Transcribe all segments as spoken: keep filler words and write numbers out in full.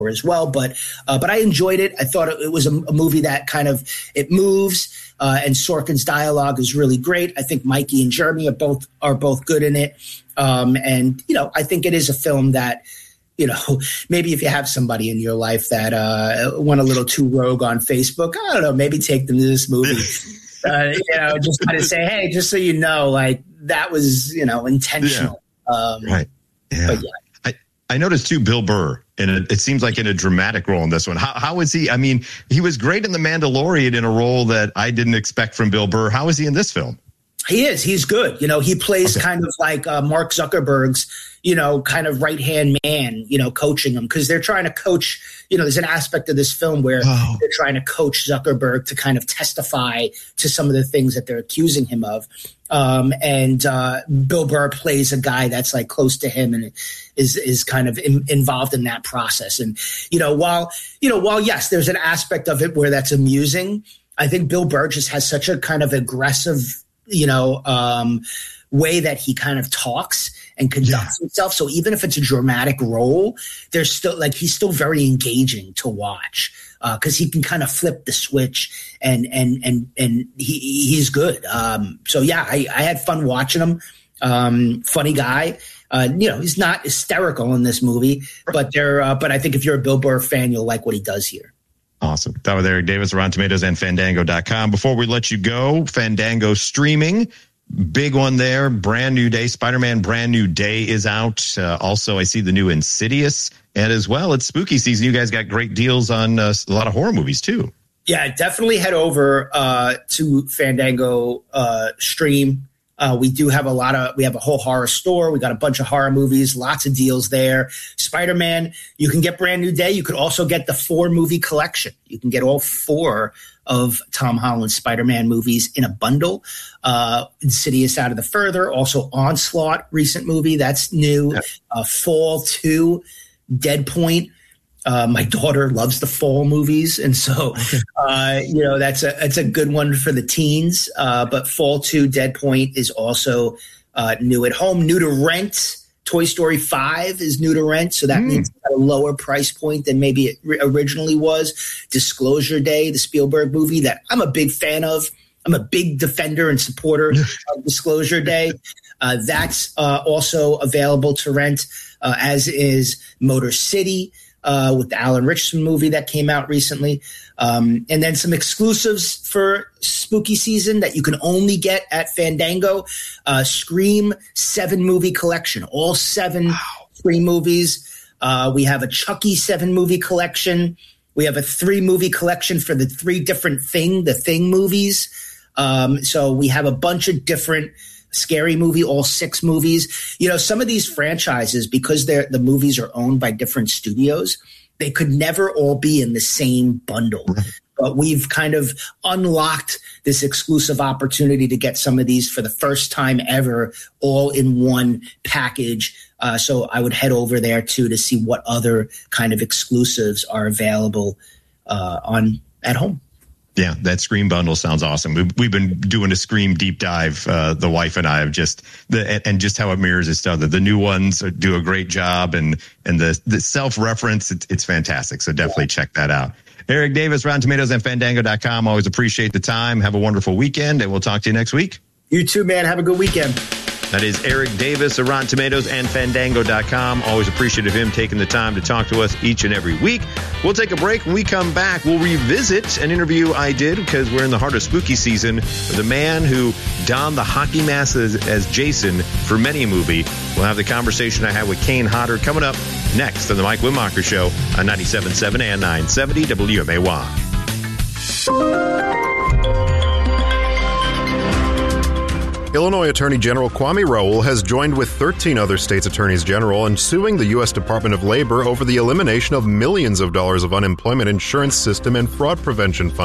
as well. But uh, but I enjoyed it. I thought it, it was a, a movie that kind of, it moves, uh, and Sorkin's dialogue is really great. I think Mikey and Jeremy are both are both good in it. Um, and, you know, I think it is a film that, you know, maybe if you have somebody in your life that uh, went a little too rogue on Facebook, I don't know, maybe take them to this movie. uh, you know, just kind of say, hey, just so you know, like that was, you know, intentional. Yeah. Um, right. Yeah. But yeah. I, I noticed too, Bill Burr, in a, it seems like in a dramatic role in this one. How, how is he? I mean, he was great in The Mandalorian in a role that I didn't expect from Bill Burr. How is he in this film? He is. He's good. You know, he plays Okay. kind of like uh, Mark Zuckerberg's, you know, kind of right-hand man, you know, coaching him because they're trying to coach, you know, there's an aspect of this film where Oh. they're trying to coach Zuckerberg to kind of testify to some of the things that they're accusing him of. Um, and uh, Bill Burr plays a guy that's like close to him and is is kind of in, involved in that process. And, you know, while, you know, while, yes, there's an aspect of it where that's amusing, I think Bill Burr just has such a kind of aggressive, you know, um, way that he kind of talks and conducts yeah. himself. So even if it's a dramatic role, there's still like, he's still very engaging to watch. Uh, cause he can kind of flip the switch and, and, and, and he, he's good. Um, so yeah, I, I had fun watching him. Um, funny guy. Uh, you know, he's not hysterical in this movie, but they're, uh, but I think if you're a Bill Burr fan, you'll like what he does here. Awesome. That was Eric Davis, Rotten Tomatoes and Fandango dot com. Before we let you go, Fandango streaming, big one there, brand new day. Spider-Man Brand New Day is out. Uh, also, I see the new Insidious. And as well, it's spooky season. You guys got great deals on uh, a lot of horror movies, too. Yeah, definitely head over uh, to Fandango uh, stream. Uh, we do have a lot of, we have a whole horror store. We got a bunch of horror movies, lots of deals there. Spider-Man, you can get Brand New Day. You could also get the four movie collection. You can get all four of Tom Holland's Spider-Man movies in a bundle. Uh, Insidious Out of the Further, also Onslaught, recent movie, that's new. Yep. Uh, Fall two, Dead Point. Uh, my daughter loves the fall movies, and so uh, you know that's a that's a good one for the teens. Uh, but Fall two, Dead Point is also uh, new at home. New to rent. Toy Story five is new to rent, so that mm. means at a lower price point than maybe it originally was. Disclosure Day, the Spielberg movie that I'm a big fan of. I'm a big defender and supporter of Disclosure Day. Uh, that's uh, also available to rent, uh, as is Motor City. Uh, with the Alan Richardson movie that came out recently. Um, and then some exclusives for spooky season that you can only get at Fandango. Uh, Scream seven movie collection, all seven wow. Scream movies. Uh, we have a Chucky seven movie collection. We have a three movie collection for the three different Thing, the Thing movies. Um, so we have a bunch of different Scary Movie, all six movies. You know, some of these franchises, because they're the movies are owned by different studios, they could never all be in the same bundle. But we've kind of unlocked this exclusive opportunity to get some of these for the first time ever, all in one package. Uh, so I would head over there too to see what other kind of exclusives are available uh, on at home. Yeah, that Scream bundle sounds awesome. We've, we've been doing a Scream deep dive, uh, the wife and I, have just the and, and just how it mirrors its other. The new ones do a great job, and and the the self reference, it's, it's fantastic. So definitely yeah. check that out. Eric Davis, Rotten Tomatoes and Fandango dot com. Always appreciate the time. Have a wonderful weekend, and we'll talk to you next week. You too, man. Have a good weekend. That is Eric Davis of Rotten Tomatoes and Fandango dot com. Always appreciative of him taking the time to talk to us each and every week. We'll take a break. When we come back, we'll revisit an interview I did, because we're in the heart of spooky season, with a man who donned the hockey mask as, as Jason for many a movie. We'll have the conversation I had with Kane Hodder coming up next on the Mike Wimacher Show on ninety-seven point seven and nine seventy W M A Y. Illinois Attorney General Kwame Raoul has joined with thirteen other states' attorneys general in suing the U S Department of Labor over the elimination of millions of dollars of unemployment insurance system and fraud prevention funding.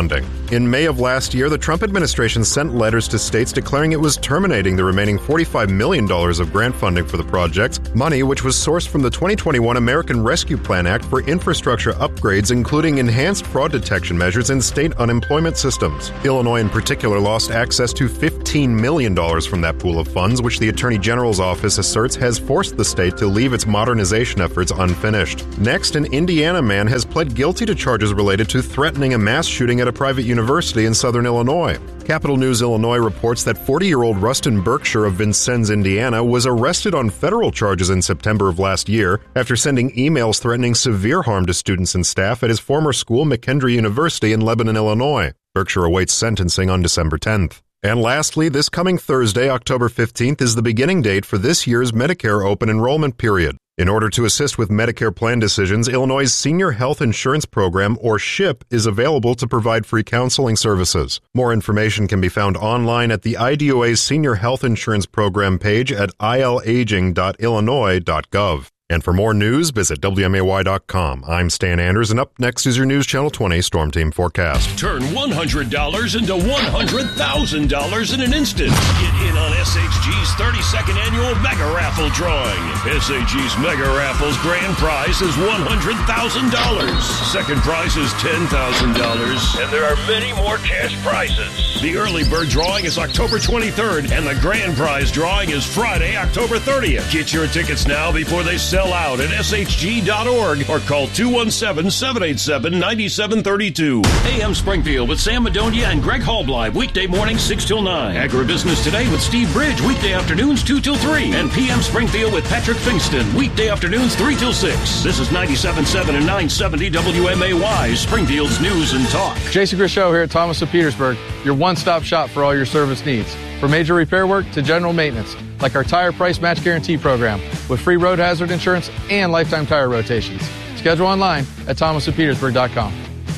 In May of last year, the Trump administration sent letters to states declaring it was terminating the remaining forty-five million dollars of grant funding for the project, money which was sourced from the twenty twenty-one American Rescue Plan Act for infrastructure upgrades, including enhanced fraud detection measures in state unemployment systems. Illinois in particular lost access to fifteen million dollars from that pool of funds, which the Attorney General's office asserts has forced the state to leave its modernization efforts unfinished. Next, an Indiana man has pled guilty to charges related to threatening a mass shooting at a private university in southern Illinois. Capital News Illinois reports that forty-year-old Rustin Berkshire of Vincennes, Indiana, was arrested on federal charges in September of last year after sending emails threatening severe harm to students and staff at his former school, McKendree University in Lebanon, Illinois. Berkshire awaits sentencing on December tenth. And lastly, this coming Thursday, October fifteenth, is the beginning date for this year's Medicare open enrollment period. In order to assist with Medicare plan decisions, Illinois' Senior Health Insurance Program, or SHIP, is available to provide free counseling services. More information can be found online at the I D O A's Senior Health Insurance Program page at I L aging dot illinois dot gov. And for more news, visit W M A Y dot com. I'm Stan Anders, and up next is your News Channel twenty Storm Team forecast. Turn one hundred dollars into one hundred thousand dollars in an instant. Get in on S H G's thirty-second annual Mega Raffle drawing. S H G's Mega Raffle's grand prize is one hundred thousand dollars. Second prize is ten thousand dollars. And there are many more cash prizes. The early bird drawing is October twenty-third, and the grand prize drawing is Friday, October thirtieth. Get your tickets now before they sell out at S H G dot org or call two one seven, seven eight seven, nine seven three two. A M Springfield with Sam Madonia and Greg Hallbleib, weekday mornings six till nine. Agribusiness Today with Steve Bridge, weekday afternoons two till three. And P M Springfield with Patrick Fingston, weekday afternoons three till six. This is ninety-seven point seven and nine seventy W M A Y, Springfield's News and Talk. Jason Grishow here at Thomas of Petersburg, your one-stop shop for all your service needs. From major repair work to general maintenance, like our Tire Price Match Guarantee program with free road hazard insurance and lifetime tire rotations. Schedule online at thomas of petersburg dot com.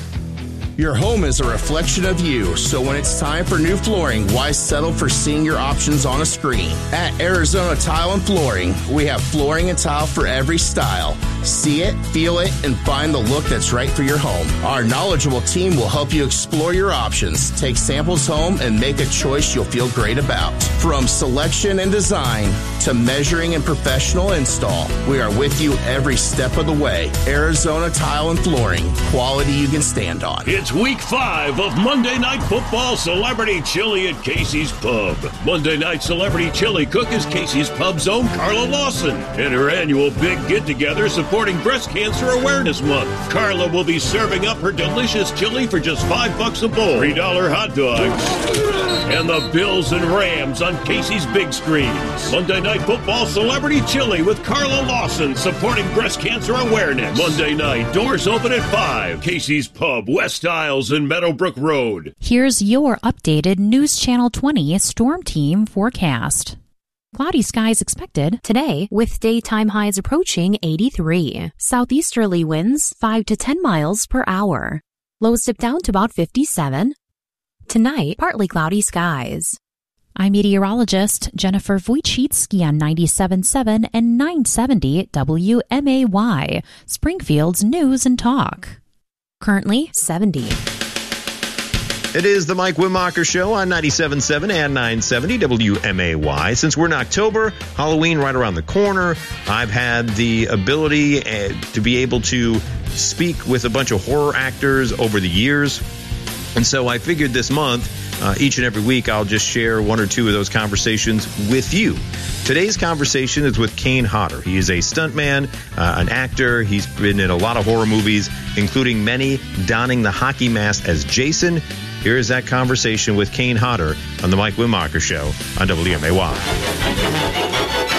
Your home is a reflection of you, so when it's time for new flooring, why settle for seeing your options on a screen? At Arizona Tile and Flooring, we have flooring and tile for every style. See it, feel it, and find the look that's right for your home. Our knowledgeable team will help you explore your options, take samples home, and make a choice you'll feel great about. From selection and design to measuring and professional install, we are with you every step of the way. Arizona Tile and Flooring, quality you can stand on. It's week five of Monday Night Football Celebrity Chili at Casey's Pub. Monday Night Celebrity Chili cook is Casey's Pub's own Carla Lawson. In her annual big get-together supporting Breast Cancer Awareness Month, Carla will be serving up her delicious chili for just five bucks a bowl, three dollar hot dogs, and the Bills and Rams on Casey's big screens. Monday Night Football Celebrity Chili with Carla Lawson supporting breast cancer awareness. Monday night, doors open at five. Casey's Pub, West Isles and Meadowbrook Road. Here's your updated News Channel twenty Storm Team forecast. Cloudy skies expected today with daytime highs approaching eighty-three. Southeasterly winds five to ten miles per hour. Lows dip down to about fifty-seven. Tonight, partly cloudy skies. I'm meteorologist Jennifer Wojcicki on ninety-seven point seven and nine seventy W M A Y, Springfield's News and Talk. Currently seventy. It is the Mike Wimacher Show on ninety-seven point seven and nine seventy W M A Y. Since we're in October, Halloween right around the corner, I've had the ability uh, to be able to speak with a bunch of horror actors over the years. And so I figured this month, uh, each and every week, I'll just share one or two of those conversations with you. Today's conversation is with Kane Hodder. He is a stuntman, uh, an actor. He's been in a lot of horror movies, including many donning the hockey mask as Jason. Here is that conversation with Kane Hodder on the Mike Wimacher Show on W M A Y.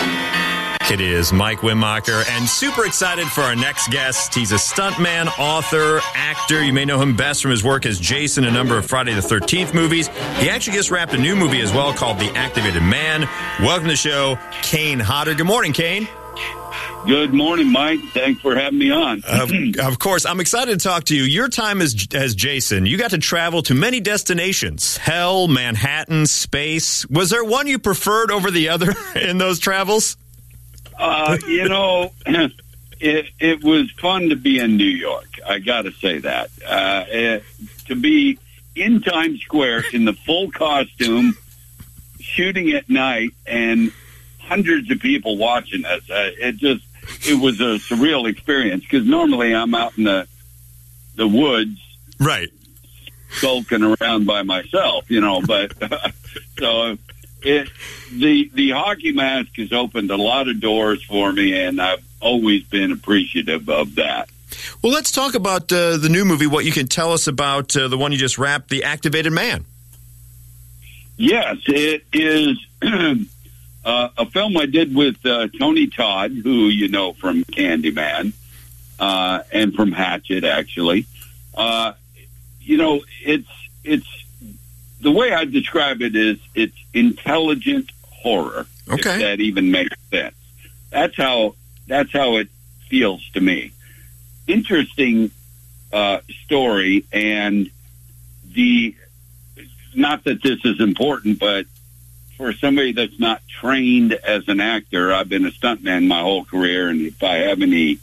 It is Mike Wimacher, and super excited for our next guest. He's a stuntman, author, actor. You may know him best from his work as Jason in a number of Friday the thirteenth movies. He actually just wrapped a new movie as well called The Activated Man. Welcome to the show, Kane Hodder. Good morning, Kane. Good morning, Mike. Thanks for having me on. Of, of course. I'm excited to talk to you. Your time as, as Jason, you got to travel to many destinations. Hell, Manhattan, space. Was there one you preferred over the other in those travels? Uh, you know, it, it was fun to be in New York. I got to say that. Uh, it, to be in Times Square in the full costume, shooting at night, and hundreds of people watching us. Uh, it just, it was a surreal experience because normally I'm out in the the woods, right, skulking around by myself, you know. But so it the the hockey mask has opened a lot of doors for me, and I've always been appreciative of that. Well, let's talk about uh, the new movie. What you can tell us about uh, the one you just wrapped, The Activated Man. Yes, it is uh, a film I did with uh, Tony Todd, who you know from Candyman uh, and from Hatchet, actually. Uh, you know, it's it's the way I describe it is it's intelligent horror. Okay, if that even makes sense. That's how that's how it feels to me. Interesting uh, story, and the not that this is important, but for somebody that's not trained as an actor, I've been a stuntman my whole career, and if I have any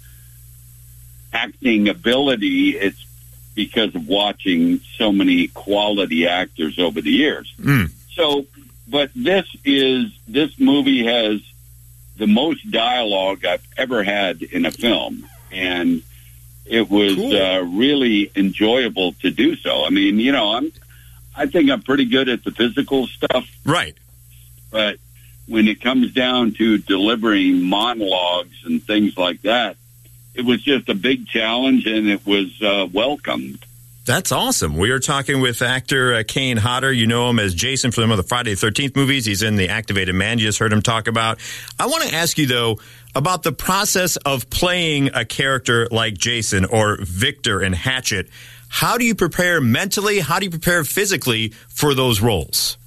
acting ability, it's because of watching so many quality actors over the years. Mm. So, but this is this movie has the most dialogue I've ever had in a film, and it was cool. uh, really enjoyable to do so. I mean, you know, I'm, I think I'm pretty good at the physical stuff. Right. But when it comes down to delivering monologues and things like that, it was just a big challenge, and it was uh, welcomed. That's awesome. We are talking with actor uh, Kane Hodder. You know him as Jason from the Friday the thirteenth movies. He's in The Activated Man. You just heard him talk about. I want to ask you, though, about the process of playing a character like Jason or Victor in Hatchet. How do you prepare mentally? How do you prepare physically for those roles?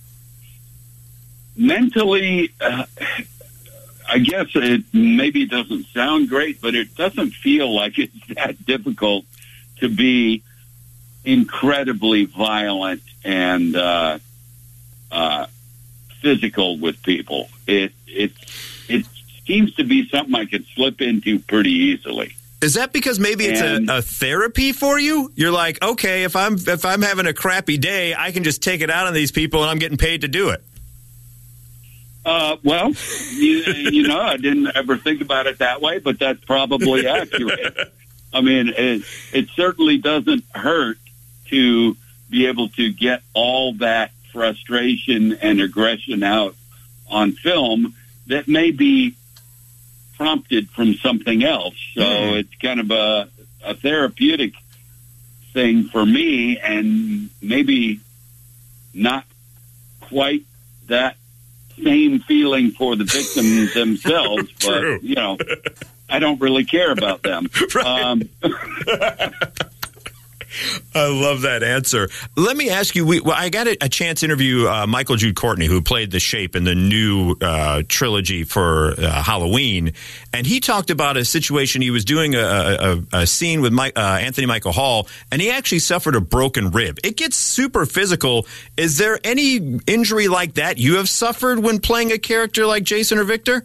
Mentally, uh, I guess it maybe doesn't sound great, but it doesn't feel like it's that difficult to be incredibly violent and uh, uh, physical with people. It it it seems to be something I could slip into pretty easily. Is that because maybe it's and, a, a therapy for you? You're like, okay, if I'm if I'm having a crappy day, I can just take it out on these people, and I'm getting paid to do it. Uh, well, you, you know, I didn't ever think about it that way, but that's probably accurate. I mean, it, it certainly doesn't hurt to be able to get all that frustration and aggression out on film that may be prompted from something else. So mm. it's kind of a, a therapeutic thing for me, and maybe not quite that same feeling for the victims themselves, but, you know, I don't really care about them. Right. Um, I love that answer. Let me ask you, we, well, I got a, a chance to interview uh, Michael Jude Courtney, who played the Shape in the new uh, trilogy for uh, Halloween, and he talked about a situation. He was doing a, a, a scene with Mike, uh, Anthony Michael Hall, and he actually suffered a broken rib. It gets super physical. Is there any injury like that you have suffered when playing a character like Jason or Victor?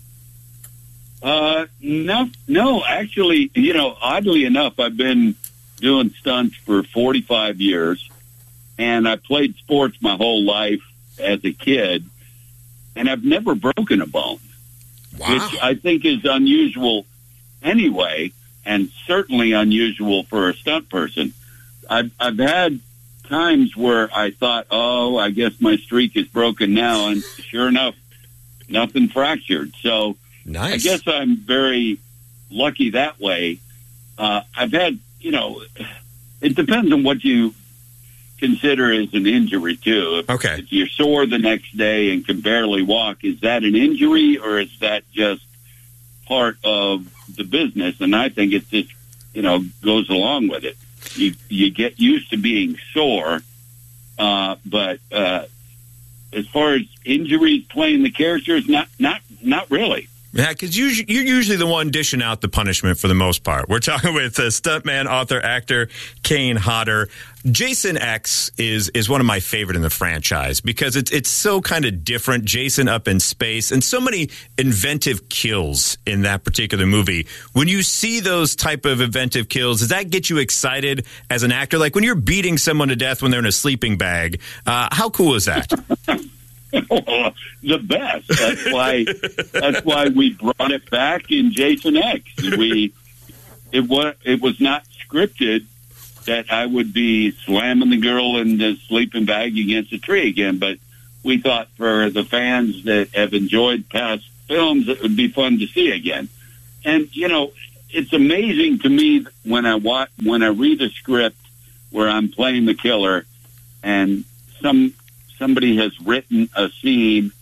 Uh, no, no, actually, you know, oddly enough, I've been doing stunts for forty-five years, and I played sports my whole life as a kid, and I've never broken a bone, wow. which I think is unusual anyway, and certainly unusual for a stunt person. I've, I've had times where I thought, oh, I guess my streak is broken now, and sure enough, nothing fractured. So nice. I guess I'm very lucky that way. Uh, I've had You know, it depends on what you consider as an injury, too. If, okay. if you're sore the next day and can barely walk, is that an injury or is that just part of the business? And I think it just, you know, goes along with it. You you get used to being sore, uh, but uh, as far as injuries playing the characters, not not not really. Yeah, because you're usually the one dishing out the punishment for the most part. We're talking with uh, stuntman, author, actor Kane Hodder. Jason X is is one of my favorite in the franchise because it's it's so kind of different. Jason up in space and so many inventive kills in that particular movie. When you see those type of inventive kills, does that get you excited as an actor? Like when you're beating someone to death when they're in a sleeping bag, uh, how cool is that? Well, the best. That's why. That's why we brought it back in Jason X. We it was it was not scripted that I would be slamming the girl in the sleeping bag against a tree again, but we thought for the fans that have enjoyed past films, it would be fun to see again. And you know, it's amazing to me when I watch when I read a script where I'm playing the killer, and some. Somebody has written a scene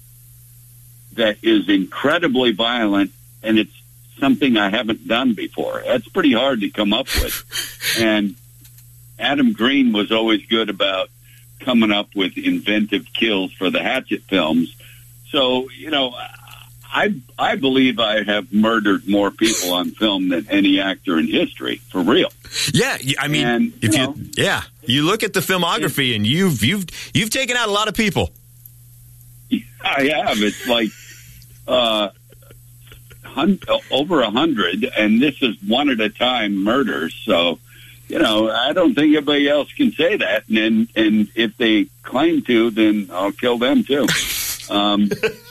that is incredibly violent, and it's something I haven't done before. That's pretty hard to come up with. And Adam Green was always good about coming up with inventive kills for the Hatchet films. So, you know, I I believe I have murdered more people on film than any actor in history, for real. Yeah, I mean, and, if you, know, you yeah, you look at the filmography and you've you've you've taken out a lot of people. I have. It's like uh, hun- over a hundred, and this is one at a time murders. So, you know, I don't think anybody else can say that. And and if they claim to, then I'll kill them too. Um,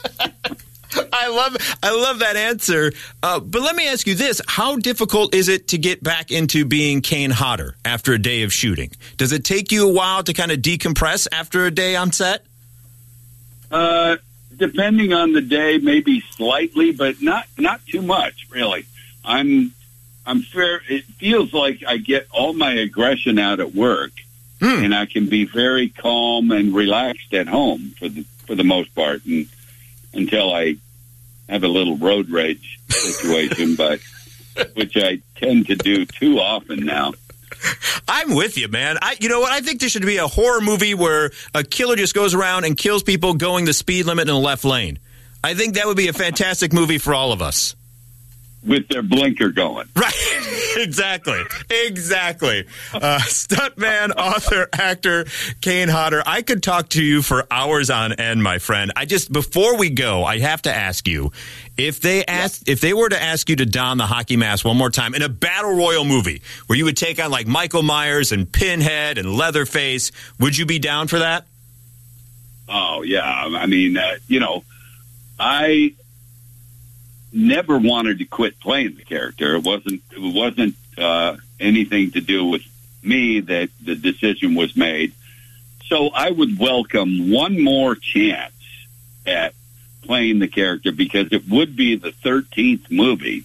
I love I love that answer. Uh, but let me ask you this. How difficult is it to get back into being Kane Hodder after a day of shooting? Does it take you a while to kind of decompress after a day on set? Uh, depending on the day, maybe slightly, but not not too much, really. I'm I'm fair. It feels like I get all my aggression out at work, mm. and I can be very calm and relaxed at home for the for the most part, and until I have a little road rage situation, but which I tend to do too often now. I'm with you, man. I, you know what? I think there should be a horror movie where a killer just goes around and kills people going the speed limit in the left lane. I think that would be a fantastic movie for all of us. With their blinker going. Right. Exactly. Exactly. Uh, stuntman, author, actor, Kane Hodder. I could talk to you for hours on end, my friend. I just, before we go, I have to ask you, if they asked, if they were to ask you to don the hockey mask one more time in a battle royal movie where you would take on like Michael Myers and Pinhead and Leatherface, would you be down for that? Oh, yeah. I mean, uh, you know, I never wanted to quit playing the character. It wasn't it wasn't uh, anything to do with me that the decision was made. So I would welcome one more chance at playing the character because it would be the thirteenth movie.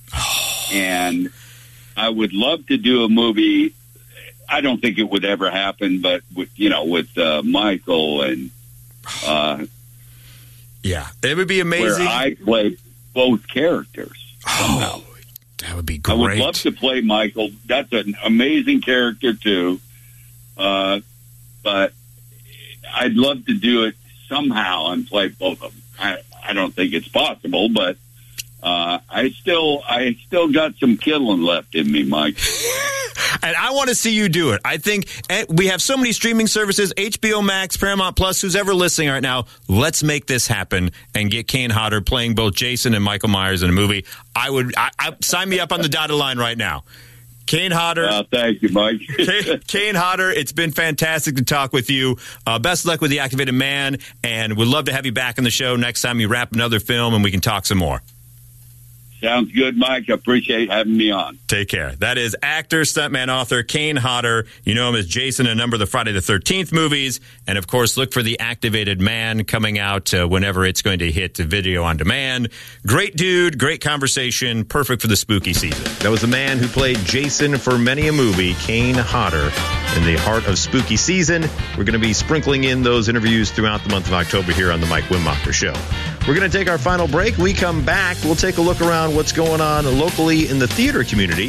And I would love to do a movie. I don't think it would ever happen, but with, you know, with uh, Michael and uh, yeah, it would be amazing. Where I play both characters somehow. Oh, that would be great. I would love to play Michael. That's an amazing character too. Uh, but I'd love to do it somehow and play both of them. I, I don't think it's possible, but uh, I still I still got some killing left in me, Mike. And I want to see you do it. I think we have so many streaming services, H B O Max, Paramount Plus, who's ever listening right now. Let's make this happen and get Kane Hodder playing both Jason and Michael Myers in a movie. I would I, I, sign me up on the dotted line right now. Kane Hodder. Uh, thank you, Mike. Kane, Kane Hodder, it's been fantastic to talk with you. Uh, best of luck with The Activated Man, and we'd love to have you back on the show next time you wrap another film and we can talk some more. Sounds good, Mike. I appreciate having me on. Take care. That is actor, stuntman, author Kane Hodder. You know him as Jason in a number of the Friday the thirteenth movies. And, of course, look for The Activated Man coming out uh, whenever it's going to hit video on demand. Great dude, great conversation, perfect for the spooky season. That was the man who played Jason for many a movie, Kane Hodder, in the heart of spooky season. We're going to be sprinkling in those interviews throughout the month of October here on the Mike Winmacher Show. We're going to take our final break. We come back. We'll take a look around what's going on locally in the theater community.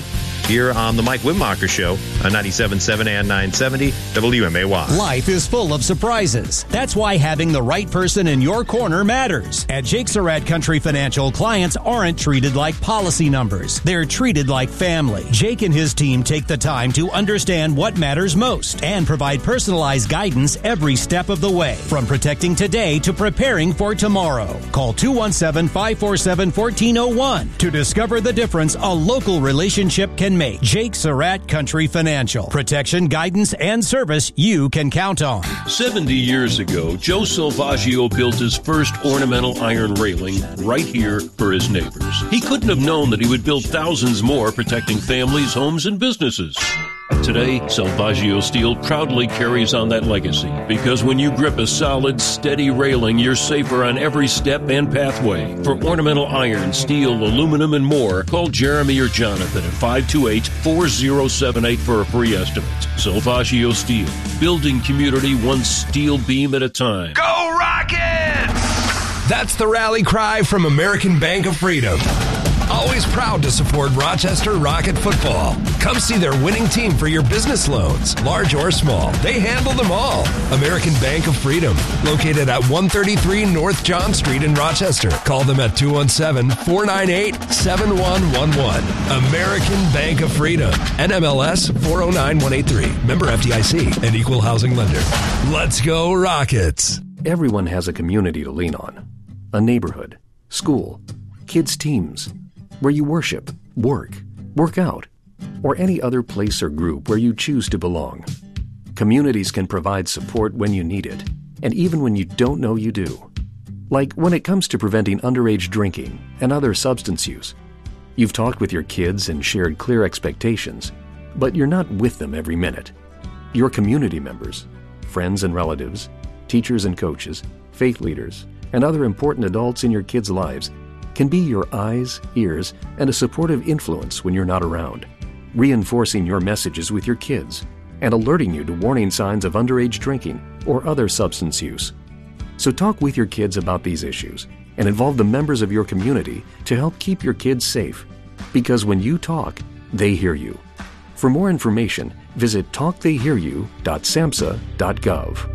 here on the Mike Wimmacher Show on ninety-seven point seven and nine seventy W M A Y. Life is full of surprises. That's why having the right person in your corner matters. At Jake Surratt Country Financial, clients aren't treated like policy numbers. They're treated like family. Jake and his team take the time to understand what matters most and provide personalized guidance every step of the way, from protecting today to preparing for tomorrow. Call two one seven, five four seven, one four zero one to discover the difference a local relationship can make. Jake Surratt Country Financial. Protection, guidance, and service you can count on. seventy years ago, Joe Salvaggio built his first ornamental iron railing right here for his neighbors. He couldn't have known that he would build thousands more protecting families, homes, and businesses. Today, Salvaggio Steel proudly carries on that legacy, because when you grip a solid, steady railing, you're safer on every step and pathway. For ornamental iron, steel, aluminum, and more, call Jeremy or Jonathan at five two eight, four zero seven eight for a free estimate. Salvaggio Steel, building community one steel beam at a time. Go Rockets! That's the rally cry from American Bank of Freedom. Always proud to support Rochester Rocket football. Come see their winning team for your business loans, large or small. They handle them all. American Bank of Freedom, located at one thirty-three North John Street in Rochester. Call them at two one seven, four nine eight, seven one one one. American Bank of Freedom, N M L S four oh nine one eight three. Member F D I C and equal housing lender. Let's go Rockets. Everyone has a community to lean on. A neighborhood, school, kids' teams, where you worship, work, work out, or any other place or group where you choose to belong. Communities can provide support when you need it, and even when you don't know you do. Like when it comes to preventing underage drinking and other substance use. You've talked with your kids and shared clear expectations, but you're not with them every minute. Your community members, friends and relatives, teachers and coaches, faith leaders, and other important adults in your kids' lives can be your eyes, ears, and a supportive influence when you're not around, reinforcing your messages with your kids and alerting you to warning signs of underage drinking or other substance use. So talk with your kids about these issues and involve the members of your community to help keep your kids safe. Because when you talk, they hear you. For more information, visit talk they hear you dot samhsa dot gov.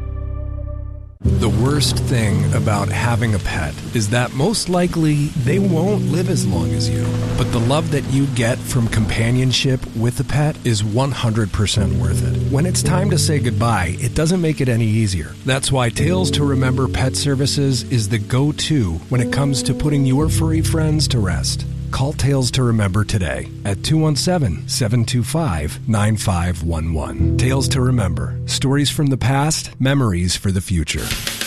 The worst thing about having a pet is that most likely they won't live as long as you. But the love that you get from companionship with a pet is one hundred percent worth it. When it's time to say goodbye, it doesn't make it any easier. That's why Tales to Remember Pet Services is the go-to when it comes to putting your furry friends to rest. Call Tales to Remember today at two one seven, seven two five, nine five one one. Tales to Remember. Stories from the past, memories for the future.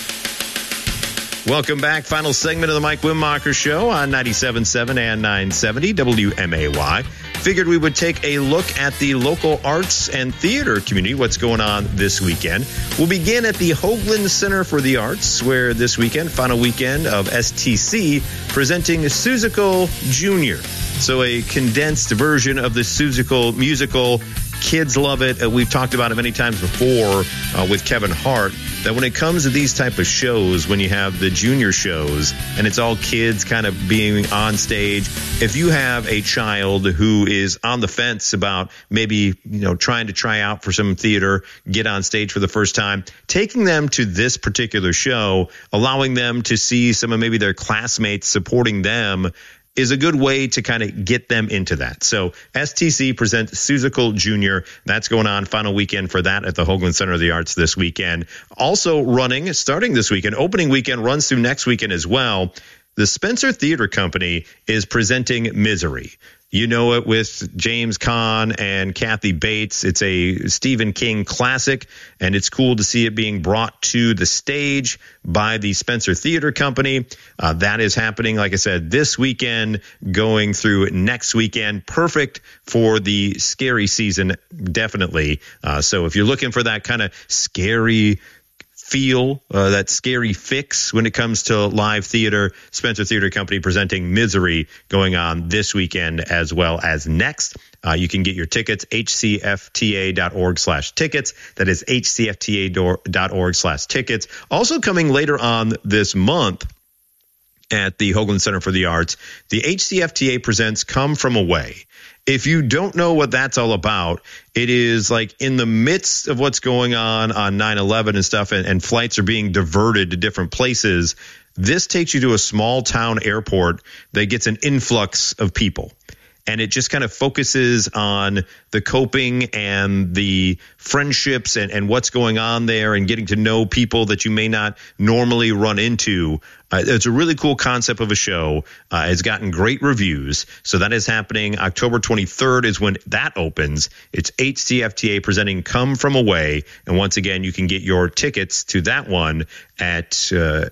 Welcome back. Final segment of the Mike Wimmacher Show on ninety-seven point seven and nine seventy W M A Y. Figured we would take a look at the local arts and theater community, what's going on this weekend. We'll begin at the Hoagland Center for the Arts, where this weekend, final weekend of S T C, presenting Seussical Junior So a condensed version of the Seussical musical. Kids love it. Uh, we've talked about it many times before uh, with Kevin Hart, that when it comes to these type of shows, when you have the junior shows and it's all kids kind of being on stage, if you have a child who is on the fence about maybe, you know, trying to try out for some theater, get on stage for the first time, taking them to this particular show, allowing them to see some of maybe their classmates supporting them, is a good way to kind of get them into that. So S T C presents Seussical Junior That's going on, final weekend for that at the Hoagland Center of the Arts this weekend. Also running, starting this weekend, opening weekend runs through next weekend as well. The Spencer Theater Company is presenting Misery. You know it with James Caan and Kathy Bates. It's a Stephen King classic, and it's cool to see it being brought to the stage by the Spencer Theater Company. Uh, that is happening, like I said, this weekend, going through next weekend. Perfect for the scary season, definitely. Uh, so if you're looking for that kind of scary feel, uh, that scary fix when it comes to live theater, Spencer Theater Company presenting Misery going on this weekend as well as next. Uh, you can get your tickets, hcfta.org slash tickets. That is hcfta.org slash tickets. Also coming later on this month, at the Hoagland Center for the Arts. The H C F T A presents Come From Away. If you don't know what that's all about, it is like in the midst of what's going on on nine eleven and stuff, and, and flights are being diverted to different places. This takes you to a small town airport that gets an influx of people. And it just kind of focuses on the coping and the friendships and, and what's going on there and getting to know people that you may not normally run into. Uh, it's a really cool concept of a show. Uh, it's gotten great reviews. So that is happening October twenty-third is when that opens. It's H C F T A presenting Come From Away. And once again, you can get your tickets to that one at uh,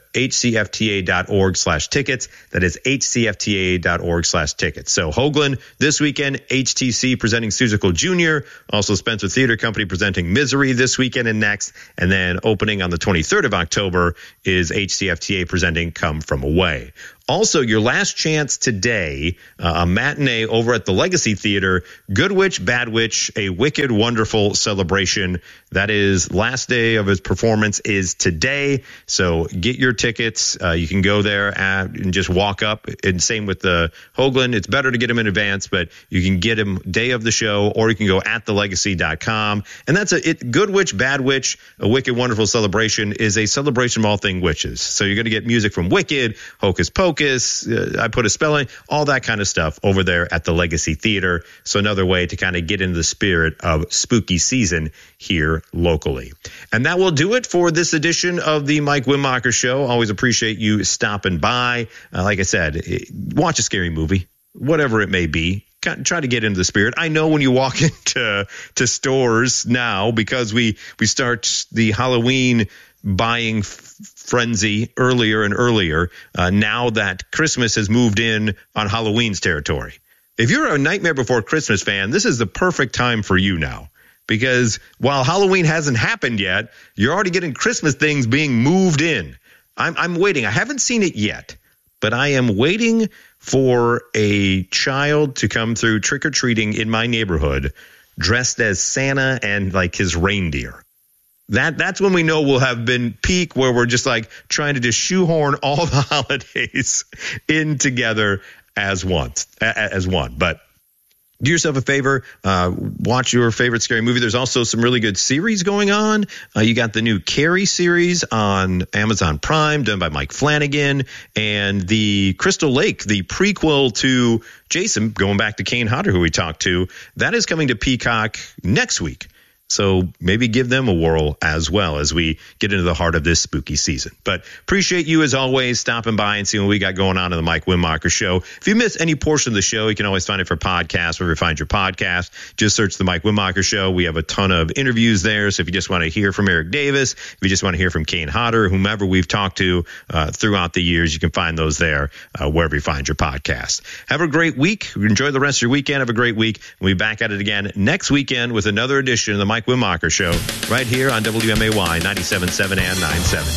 hcfta.org slash tickets. That is hcfta.org slash tickets. So Hoagland this weekend, H T C presenting Seussical Junior Also Spencer Theater Company presenting Misery this weekend and next. And then opening on the twenty-third of October is H C F T A presenting Come From Away. Also, your last chance today, uh, a matinee over at the Legacy Theater, Good Witch, Bad Witch, A Wicked Wonderful Celebration. That is last day of his performance is today. So get your tickets. Uh, you can go there at, and just walk up. And same with the Hoagland. It's better to get them in advance, but you can get them day of the show, or you can go at the legacy dot com. And that's a it, Good Witch, Bad Witch, A Wicked Wonderful Celebration is a celebration of all things witches. So you're going to get music from Wicked, Hocus Pocus, uh, I Put a Spell on, all that kind of stuff over there at the Legacy Theater. So another way to kind of get into the spirit of spooky season here locally. And that will do it for this edition of the Mike Wimacher Show. Always appreciate you stopping by. Uh, like I said, watch a scary movie, whatever it may be. Try to get into the spirit. I know when you walk into to stores now, because we, we start the Halloween buying f- frenzy earlier and earlier, uh, now that Christmas has moved in on Halloween's territory. If you're a Nightmare Before Christmas fan, this is the perfect time for you now. Because while Halloween hasn't happened yet, you're already getting Christmas things being moved in. I'm, I'm waiting. I haven't seen it yet, but I am waiting for a child to come through trick-or-treating in my neighborhood dressed as Santa and like his reindeer. That that's when we know we'll have been peak, where we're just like trying to just shoehorn all the holidays in together as one, as one. But do yourself a favor, uh, watch your favorite scary movie. There's also some really good series going on. Uh, you got the new Carrie series on Amazon Prime, done by Mike Flanagan, and the Crystal Lake, the prequel to Jason, going back to Kane Hodder, who we talked to, that is coming to Peacock next week. So maybe give them a whirl as well as we get into the heart of this spooky season. But appreciate you, as always, stopping by and seeing what we got going on in the Mike Wimacher Show. If you miss any portion of the show, you can always find it for podcasts, wherever you find your podcast. Just search the Mike Wimacher Show. We have a ton of interviews there. So if you just want to hear from Eric Davis, if you just want to hear from Kane Hodder, whomever we've talked to uh, throughout the years, you can find those there uh, wherever you find your podcast. Have a great week. Enjoy the rest of your weekend. Have a great week. We'll be back at it again next weekend with another edition of the Mike Wimacher Show right here on W M A Y ninety-seven point seven and nine seven.